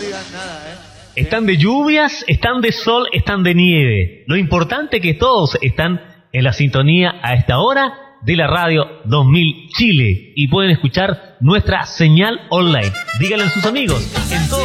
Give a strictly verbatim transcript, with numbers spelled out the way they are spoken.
digan nada, ¿eh? Están de lluvias, están de sol, están de nieve. Lo importante es que todos están en la sintonía a esta hora de la radio dos mil Chile y pueden escuchar nuestra señal online. Díganle a sus amigos en todo